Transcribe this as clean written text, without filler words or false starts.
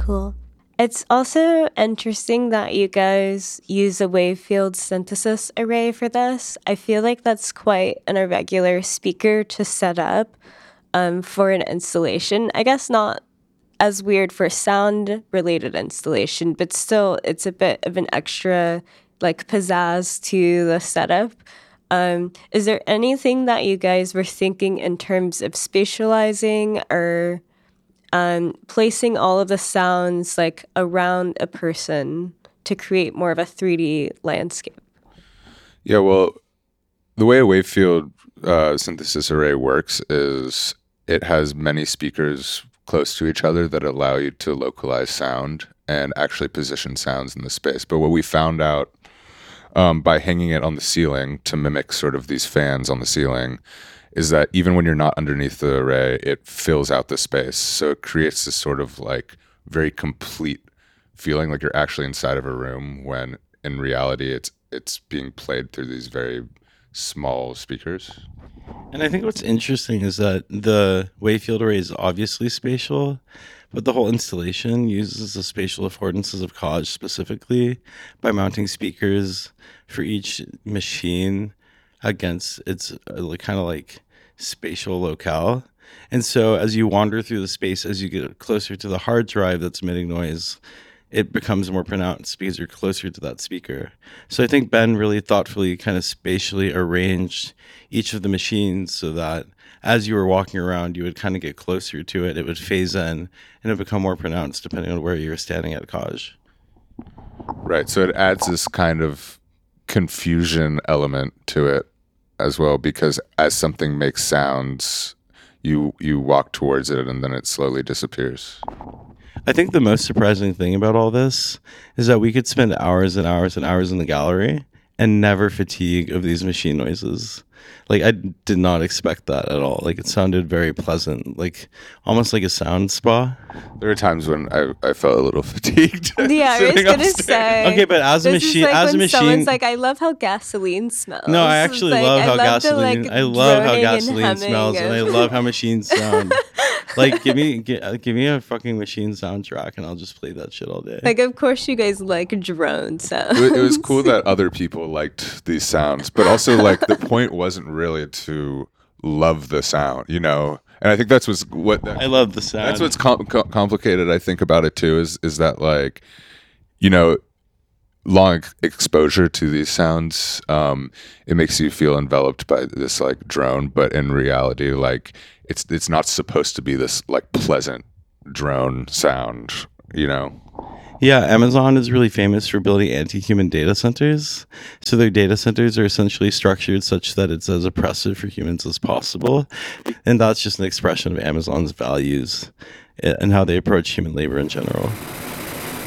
cool. It's also interesting that you guys use a wavefield synthesis array for this. I feel like that's quite an irregular speaker to set up for an installation. I guess not as weird for sound-related installation, but still, it's a bit of an extra like pizzazz to the setup. Is there anything that you guys were thinking in terms of spatializing or placing all of the sounds like around a person to create more of a 3D landscape? Yeah, well, the way a wavefield synthesis array works is it has many speakers close to each other that allow you to localize sound and actually position sounds in the space. But what we found out by hanging it on the ceiling to mimic sort of these fans on the ceiling is that even when you're not underneath the array, it fills out the space. So it creates this sort of like very complete feeling like you're actually inside of a room when in reality it's being played through these very small speakers. And I think what's interesting is that the wavefield array is obviously spatial, but the whole installation uses the spatial affordances of Kaj specifically by mounting speakers for each machine against its kind of like spatial locale. And so as you wander through the space, as you get closer to the hard drive that's emitting noise, it becomes more pronounced because you're closer to that speaker. So I think Ben really thoughtfully kind of spatially arranged each of the machines so that as you were walking around, you would kind of get closer to it. It would phase in and it would become more pronounced depending on where you were standing at Kaj. Right. So it adds this kind of confusion element to it as well, because as something makes sounds, you walk towards it and then it slowly disappears. I think the most surprising thing about all this is that we could spend hours and hours and hours in the gallery and never fatigue of these machine noises. Like, I did not expect that at all. Like, it sounded very pleasant, like almost like a sound spa. There were times when I felt a little fatigued. Yeah, I was gonna say. Okay, but as a machine, someone's like, I love how gasoline smells. No, I actually love how gasoline. I love how gasoline smells, and I love how machines sound. Like, give me a fucking machine soundtrack, and I'll just play that shit all day. Like, of course, you guys like drone sounds. It was cool that other people liked these sounds, but also like the point wasn't really to love the sound, you know. And I think that's what I love the sound. That's what's complicated, I think, about it too. Is that like, you know, long exposure to these sounds, it makes you feel enveloped by this like drone, but in reality, like it's not supposed to be this like pleasant drone sound, you know. Yeah, Amazon is really famous for building anti-human data centers. So their data centers are essentially structured such that it's as oppressive for humans as possible. And that's just an expression of Amazon's values and how they approach human labor in general.